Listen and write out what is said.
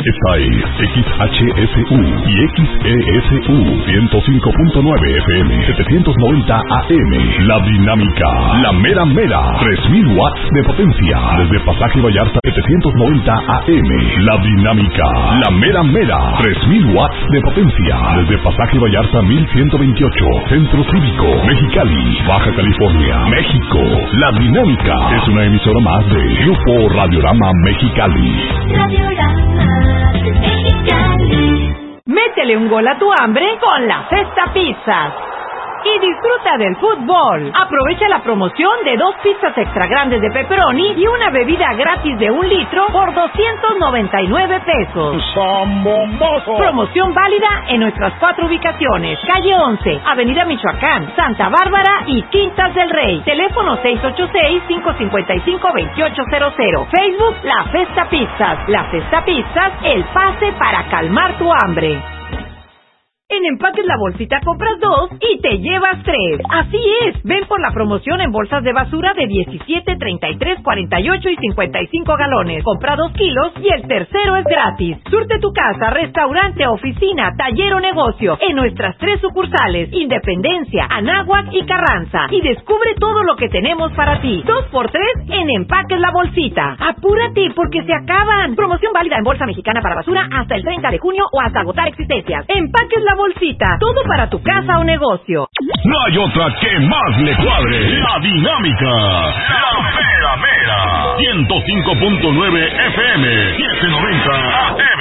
Esta es XHSU y XESU 105.9 FM, 790 AM. La Dinámica, la mera mera, 3000 watts de potencia. Desde Pasaje Vallarta, 790 AM. La Dinámica, la mera mera, 3000 watts de potencia. Desde Pasaje Vallarta, 1128, Centro Cívico, Mexicali, Baja California, México. La Dinámica es una emisora más de Grupo Radiorama Mexicali. Radiorama Mexicali. Métele un gol a tu hambre con la Festa Pizzas. Y disfruta del fútbol. Aprovecha la promoción de 2 pizzas extra grandes de pepperoni y una bebida gratis de 1 litro por 299 pesos. Promoción válida en nuestras 4 ubicaciones: Calle 11, Avenida Michoacán, Santa Bárbara y Quintas del Rey. Teléfono 686-555-2800. Facebook La Festa Pizzas. La Festa Pizzas, el pase para calmar tu hambre. En Empaques La Bolsita compras 2 y te llevas 3. Así es, ven por la promoción en bolsas de basura de 17, 33, 48 y 55 galones. Compra 2 kilos y el tercero es gratis. Surte tu casa, restaurante, oficina, taller o negocio en nuestras 3 sucursales: Independencia, Anáhuac y Carranza. Y descubre todo lo que tenemos para ti. 2x3 en Empaques La Bolsita. Apúrate porque se acaban. Promoción válida en bolsa mexicana para basura hasta el 30 de junio o hasta agotar existencias. Empaques La Bolsita, todo para tu casa o negocio. No hay otra que más le cuadre. La Dinámica, la mera mera, 105.9 FM, 790 AM.